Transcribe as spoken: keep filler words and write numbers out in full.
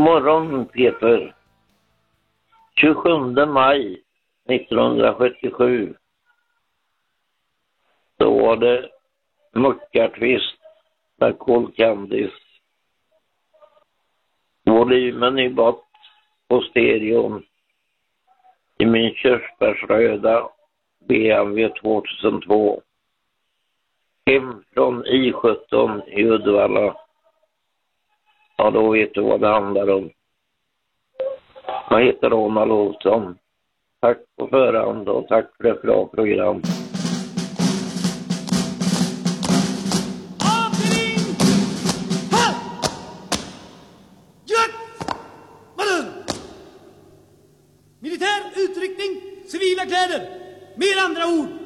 God morgon Peter. tjugosjunde maj nittonhundrasjuttiosju. Då var det Muckartvist med Cool Candice. Volymen i bort på stereon i min körsbärsröda B M W tvåtusentvå. Hem från I sjutton i Uddevalla. Ja, då vet du vad det handlar om. Jag heter Ronald Olsson. Tack på förhand och tack för ett bra program. Avdelning! Halt! Glatt! Malung! Militär utryckning, civila kläder. Med andra ord,